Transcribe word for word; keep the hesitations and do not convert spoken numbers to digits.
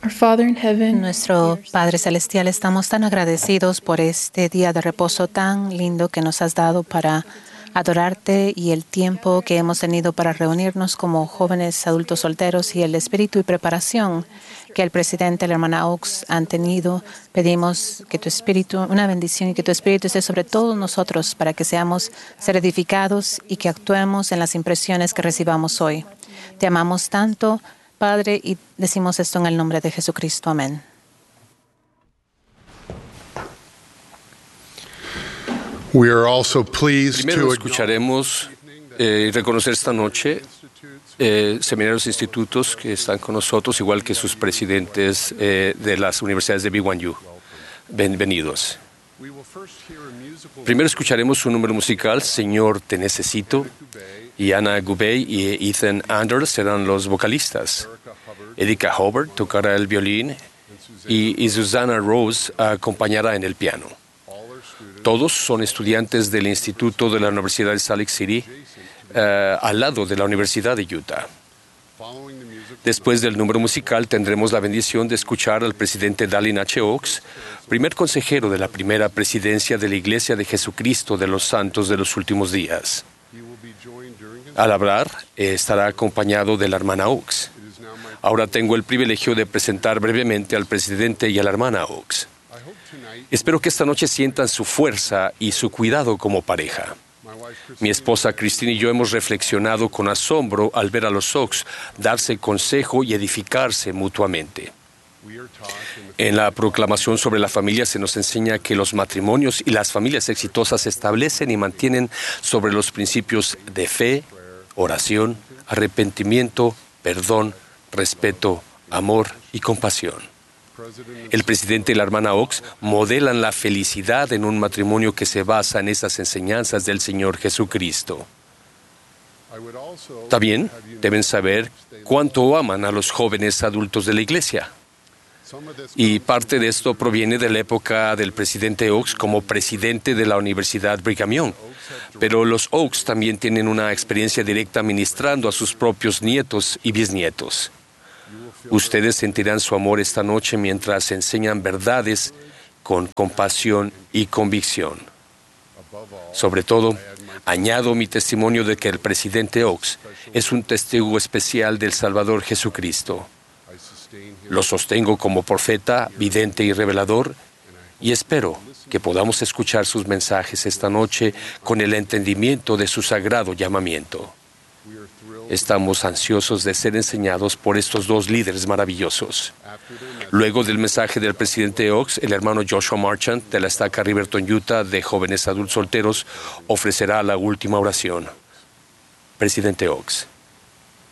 Our Father in heaven, Nuestro Padre Celestial, estamos tan agradecidos por este día de reposo tan lindo que nos has dado para adorarte y el tiempo que hemos tenido para reunirnos como jóvenes adultos solteros y el espíritu y preparación que el presidente y la hermana Oaks han tenido. Pedimos que tu espíritu, una bendición y que tu espíritu esté sobre todos nosotros para que seamos ser edificados y que actuemos en las impresiones que recibamos hoy. Te amamos tanto, Padre, y decimos esto en el nombre de Jesucristo. Amén. We are also pleased Primero to escucharemos eh, y reconocer esta noche eh, seminarios e institutos que están con nosotros, igual que sus presidentes eh, de las universidades de B Y U. Bienvenidos. Primero escucharemos un número musical, Señor, te necesito, y Anna Gubey y Ethan Anders serán los vocalistas. Erika Hubbard tocará el violín y, y Susanna Rose acompañará en el piano. Todos son estudiantes del Instituto de la Universidad de Salt Lake City, uh, al lado de la Universidad de Utah. Después del número musical tendremos la bendición de escuchar al presidente Dallin H. Oaks, primer consejero de la primera presidencia de la Iglesia de Jesucristo de los Santos de los Últimos Días. Al hablar, eh, estará acompañado de la hermana Oaks. Ahora tengo el privilegio de presentar brevemente al presidente y a la hermana Oaks. Espero que esta noche sientan su fuerza y su cuidado como pareja. Mi esposa Christine y yo hemos reflexionado con asombro al ver a los Oaks darse consejo y edificarse mutuamente. En la proclamación sobre la familia se nos enseña que los matrimonios y las familias exitosas se establecen y mantienen sobre los principios de fe, oración, arrepentimiento, perdón, respeto, amor y compasión. El presidente y la hermana Oaks modelan la felicidad en un matrimonio que se basa en esas enseñanzas del Señor Jesucristo. También deben saber cuánto aman a los jóvenes adultos de la iglesia. Y parte de esto proviene de la época del presidente Oaks como presidente de la Universidad Brigham Young. Pero los Oaks también tienen una experiencia directa ministrando a sus propios nietos y bisnietos. Ustedes sentirán su amor esta noche mientras enseñan verdades con compasión y convicción. Sobre todo, añado mi testimonio de que el presidente Oaks es un testigo especial del Salvador Jesucristo. Lo sostengo como profeta, vidente y revelador, y espero que podamos escuchar sus mensajes esta noche con el entendimiento de su sagrado llamamiento. Estamos ansiosos de ser enseñados por estos dos líderes maravillosos. Luego del mensaje del presidente Oaks, el hermano Joshua Marchant de la estaca Riverton, Utah, de jóvenes adultos solteros, ofrecerá la última oración. Presidente Oaks.